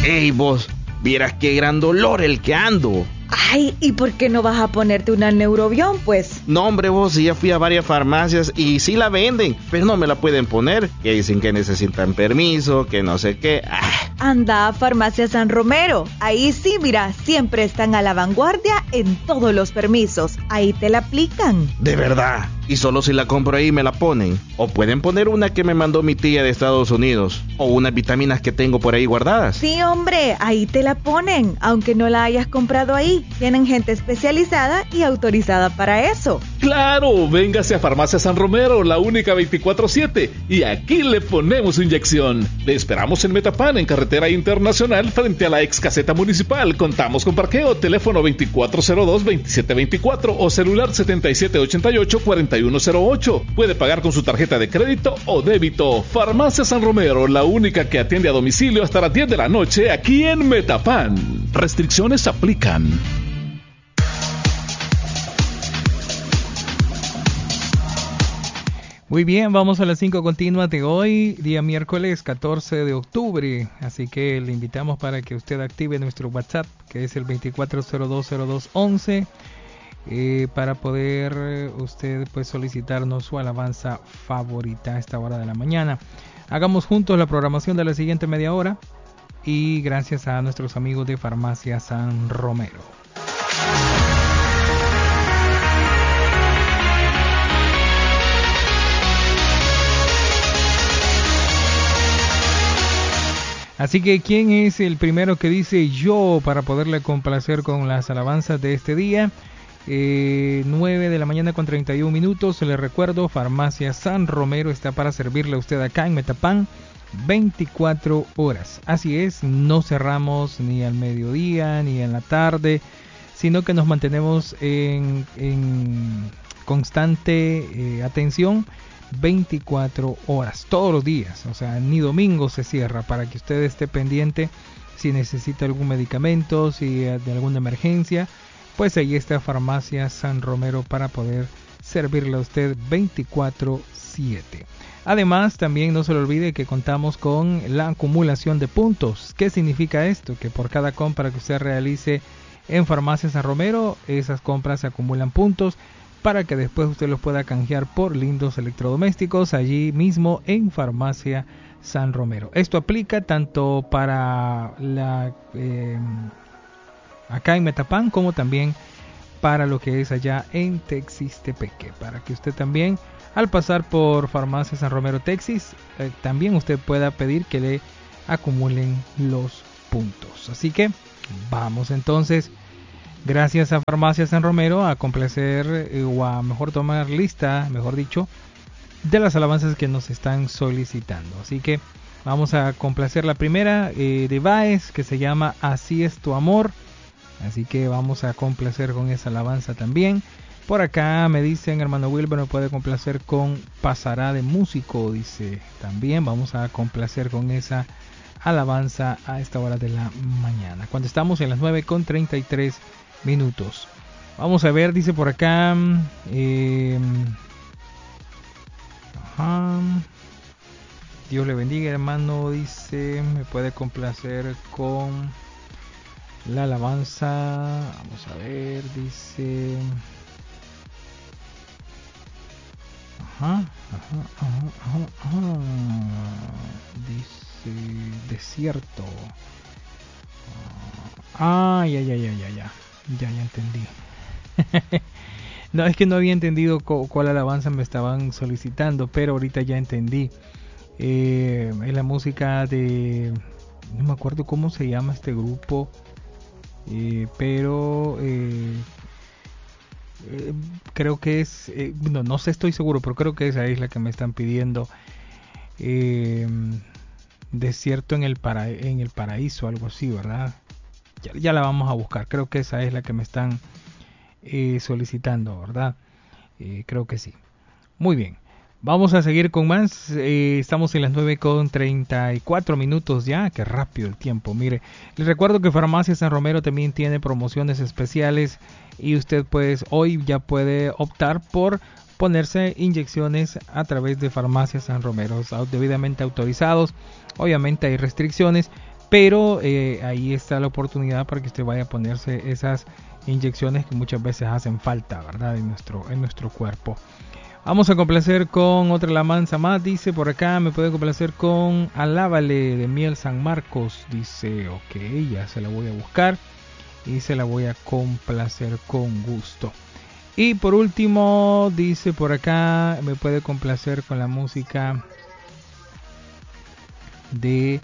Ey, vos, vieras qué gran dolor el que ando. Ay, ¿y por qué no vas a ponerte una Neurobión, pues? No, hombre, vos, sí, ya fui a varias farmacias y sí la venden, pero no me la pueden poner. Que dicen que necesitan permiso, que no sé qué. Anda a Farmacia San Romero. Ahí sí, mira, siempre están a la vanguardia en todos los permisos. Ahí te la aplican. ¿De verdad? ¿Y solo si la compro ahí me la ponen? ¿O pueden poner una que me mandó mi tía de Estados Unidos? ¿O unas vitaminas que tengo por ahí guardadas? Sí, hombre, ahí te la ponen, aunque no la hayas comprado ahí. Tienen gente especializada y autorizada para eso. ¡Claro! Véngase a Farmacia San Romero, la única 24/7. Y aquí le ponemos su inyección. Le esperamos en Metapan, en Carretera Internacional, frente a la ex caseta municipal. Contamos con parqueo, teléfono 2402-2724 o celular 7788-4108. Puede pagar con su tarjeta de crédito o débito. Farmacia San Romero, la única que atiende a domicilio hasta las 10 de la noche aquí en Metapan. Restricciones aplican. Muy bien, vamos a las 5 continuas de hoy, día miércoles 14 de octubre. Así que le invitamos para que usted active nuestro WhatsApp, que es el 24020211, para poder usted pues solicitarnos su alabanza favorita a esta hora de la mañana. Hagamos juntos la programación de la siguiente media hora y gracias a nuestros amigos de Farmacia San Romero. Así que, ¿quién es el primero que dice yo para poderle complacer con las alabanzas de este día? 9 de la mañana con 31 minutos. Les recuerdo, Farmacia San Romero está para servirle a usted acá en Metapan 24 horas. Así es, no cerramos ni al mediodía ni en la tarde, sino que nos mantenemos en constante atención 24 horas, todos los días, o sea, ni domingo se cierra, para que usted esté pendiente si necesita algún medicamento, si de alguna emergencia, pues ahí está Farmacia San Romero para poder servirle a usted 24/7. Además, también no se le olvide que contamos con la acumulación de puntos. ¿Qué significa esto? Que por cada compra que usted realice en Farmacia San Romero, esas compras se acumulan puntos para que después usted los pueda canjear por lindos electrodomésticos allí mismo en Farmacia San Romero. Esto aplica tanto para acá en Metapan como también para lo que es allá en Texistepeque, para que usted también al pasar por Farmacia San Romero Texas también usted pueda pedir que le acumulen los puntos. Así que vamos entonces, gracias a Farmacia San Romero, a complacer o a mejor tomar lista, mejor dicho, de las alabanzas que nos están solicitando. Así que vamos a complacer la primera de Baez, que se llama Así es tu amor. Así que vamos a complacer con esa alabanza también. Por acá me dicen, hermano Wilber, me puede complacer con Pasará de Músico, dice. También vamos a complacer con esa alabanza a esta hora de la mañana, cuando estamos en las 9:33 minutos. Vamos a ver, dice por acá, Dios le bendiga, hermano, dice, me puede complacer con la alabanza, vamos a ver, dice, dice, desierto. Ya entendí. No, es que no había entendido cuál alabanza me estaban solicitando, pero ahorita ya entendí. Es la música de, no me acuerdo cómo se llama este grupo, pero creo que es, no sé, estoy seguro, pero creo que esa es la que me están pidiendo. Desierto en el paraíso, algo así, ¿verdad? Ya la vamos a buscar. Creo que esa es la que me están solicitando, ¿verdad? Creo que sí. Muy bien. Vamos a seguir con más. Estamos en las 9:34 minutos ya. Qué rápido el tiempo. Mire, les recuerdo que Farmacia San Romero también tiene promociones especiales y usted pues hoy ya puede optar por ponerse inyecciones a través de Farmacia San Romero, debidamente autorizados. Obviamente hay restricciones, pero ahí está la oportunidad para que usted vaya a ponerse esas inyecciones que muchas veces hacen falta, ¿verdad? en nuestro cuerpo. Vamos a complacer con otra alabanza más. Dice por acá, me puede complacer con Alábale de Miel San Marcos. Dice, ok, ya se la voy a buscar y se la voy a complacer con gusto. Y por último, dice por acá, me puede complacer con la música de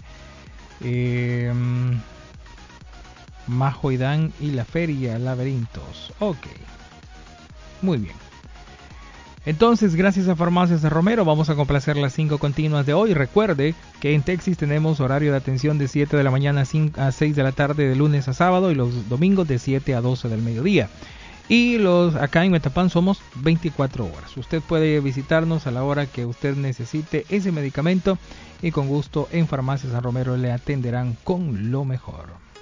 Majoidán y la Feria Laberintos. Ok, muy bien. Entonces, gracias a Farmacias San Romero, vamos a complacer las 5 continuas de hoy. Recuerde que en Texas tenemos horario de atención de 7 de la mañana a 6 de la tarde de lunes a sábado y los domingos de 7 a 12 del mediodía. Y acá en Metapán somos 24 horas. Usted puede visitarnos a la hora que usted necesite ese medicamento y con gusto en Farmacias San Romero le atenderán con lo mejor.